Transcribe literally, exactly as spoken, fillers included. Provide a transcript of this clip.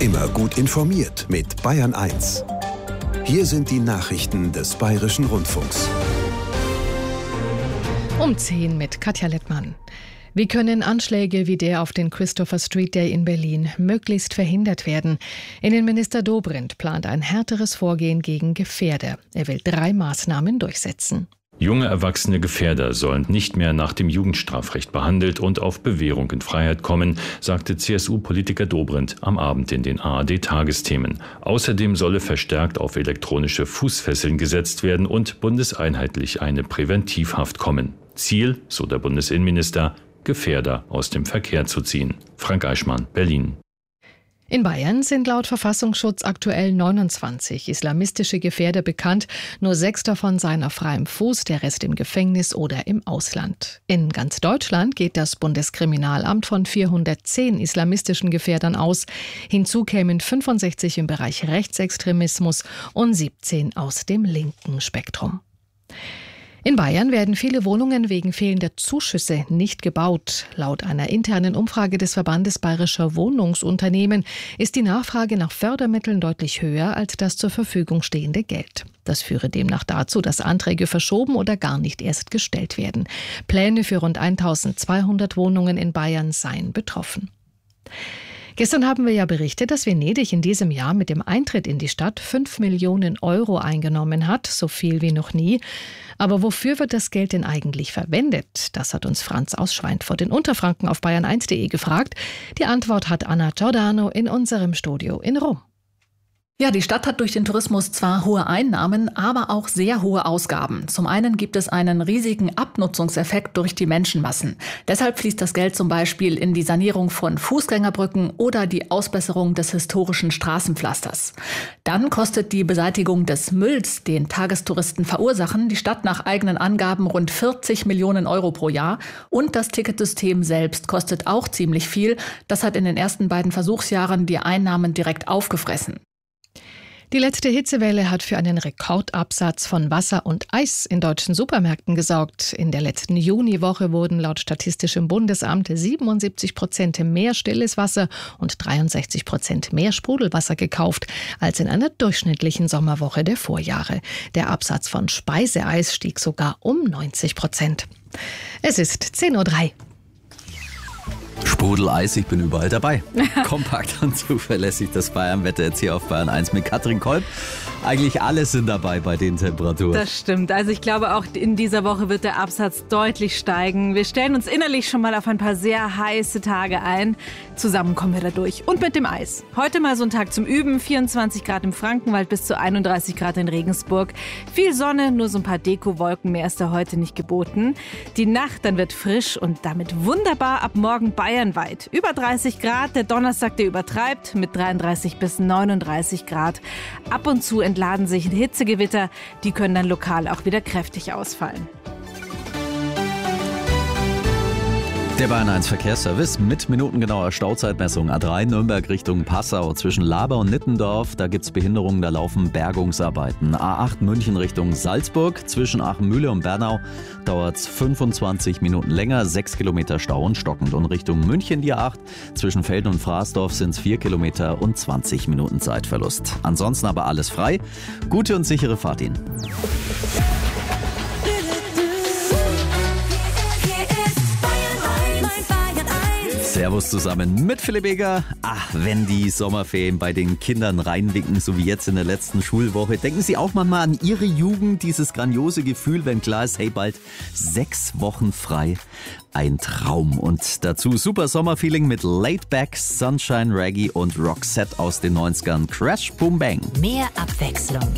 Immer gut informiert mit Bayern eins. Hier sind die Nachrichten des Bayerischen Rundfunks. Um zehn mit Katja Lettmann. Wie können Anschläge wie der auf den Christopher Street Day in Berlin möglichst verhindert werden? Innenminister Dobrindt plant ein härteres Vorgehen gegen Gefährder. Er will drei Maßnahmen durchsetzen. Junge erwachsene Gefährder sollen nicht mehr nach dem Jugendstrafrecht behandelt und auf Bewährung in Freiheit kommen, sagte C S U-Politiker Dobrindt am Abend in den A R D-Tagesthemen. Außerdem solle verstärkt auf elektronische Fußfesseln gesetzt werden und bundeseinheitlich eine Präventivhaft kommen. Ziel, so der Bundesinnenminister, Gefährder aus dem Verkehr zu ziehen. Frank Eichmann, Berlin. In Bayern sind laut Verfassungsschutz aktuell neunundzwanzig islamistische Gefährder bekannt. Nur sechs davon seien auf freiem Fuß, der Rest im Gefängnis oder im Ausland. In ganz Deutschland geht das Bundeskriminalamt von vierhundertzehn islamistischen Gefährdern aus. Hinzu kämen fünfundsechzig im Bereich Rechtsextremismus und siebzehn aus dem linken Spektrum. In Bayern werden viele Wohnungen wegen fehlender Zuschüsse nicht gebaut. Laut einer internen Umfrage des Verbandes Bayerischer Wohnungsunternehmen ist die Nachfrage nach Fördermitteln deutlich höher als das zur Verfügung stehende Geld. Das führe demnach dazu, dass Anträge verschoben oder gar nicht erst gestellt werden. Pläne für rund eintausendzweihundert Wohnungen in Bayern seien betroffen. Gestern haben wir ja berichtet, dass Venedig in diesem Jahr mit dem Eintritt in die Stadt fünf Millionen Euro eingenommen hat, so viel wie noch nie. Aber wofür wird das Geld denn eigentlich verwendet? Das hat uns Franz aus Schweinfurt in Unterfranken auf bayern eins punkt de gefragt. Die Antwort hat Anna Giordano in unserem Studio in Rom. Ja, die Stadt hat durch den Tourismus zwar hohe Einnahmen, aber auch sehr hohe Ausgaben. Zum einen gibt es einen riesigen Abnutzungseffekt durch die Menschenmassen. Deshalb fließt das Geld zum Beispiel in die Sanierung von Fußgängerbrücken oder die Ausbesserung des historischen Straßenpflasters. Dann kostet die Beseitigung des Mülls, den Tagestouristen verursachen, die Stadt nach eigenen Angaben rund vierzig Millionen Euro pro Jahr. Und das Ticketsystem selbst kostet auch ziemlich viel. Das hat in den ersten beiden Versuchsjahren die Einnahmen direkt aufgefressen. Die letzte Hitzewelle hat für einen Rekordabsatz von Wasser und Eis in deutschen Supermärkten gesorgt. In der letzten Juniwoche wurden laut Statistischem Bundesamt siebenundsiebzig Prozent mehr stilles Wasser und dreiundsechzig Prozent mehr Sprudelwasser gekauft als in einer durchschnittlichen Sommerwoche der Vorjahre. Der Absatz von Speiseeis stieg sogar um neunzig Prozent. Es ist zehn Uhr drei. Sprudeleis, ich bin überall dabei. Kompakt und zuverlässig das Bayern-Wetter jetzt hier auf Bayern eins mit Katrin Kolb. Eigentlich alle sind dabei bei den Temperaturen. Das stimmt. Also ich glaube, auch in dieser Woche wird der Absatz deutlich steigen. Wir stellen uns innerlich schon mal auf ein paar sehr heiße Tage ein. Zusammen kommen wir da durch. Und mit dem Eis. Heute mal so ein Tag zum Üben. vierundzwanzig Grad im Frankenwald bis zu einunddreißig Grad in Regensburg. Viel Sonne, nur so ein paar Dekowolken. Mehr ist da heute nicht geboten. Die Nacht dann wird frisch und damit wunderbar ab morgen bayernweit. Über dreißig Grad. Der Donnerstag, der übertreibt mit dreiunddreißig bis neununddreißig Grad. Ab und zu entladen sich Hitzegewitter. Die können dann lokal auch wieder kräftig ausfallen. Der Bayern eins Verkehrsservice mit minutengenauer Stauzeitmessung. A drei Nürnberg Richtung Passau zwischen Laber und Nittendorf. Da gibt es Behinderungen, da laufen Bergungsarbeiten. A acht München Richtung Salzburg zwischen Achenmühle und Bernau dauert es fünfundzwanzig Minuten länger. sechs Kilometer Stau und stockend. Und Richtung München die A acht zwischen Velden und Fraßdorf sind es vier Kilometer und zwanzig Minuten Zeitverlust. Ansonsten aber alles frei. Gute und sichere Fahrt Ihnen. Servus zusammen mit Philipp Eger. Ach, wenn die Sommerferien bei den Kindern reinwinken, so wie jetzt in der letzten Schulwoche, denken Sie auch manchmal an Ihre Jugend, dieses grandiose Gefühl, wenn klar ist, hey, bald sechs Wochen frei. Ein Traum. Und dazu super Sommerfeeling mit Laid Back, Sunshine Reggae und Roxette aus den neunzigern. Crash, Boom, Bang. Mehr Abwechslung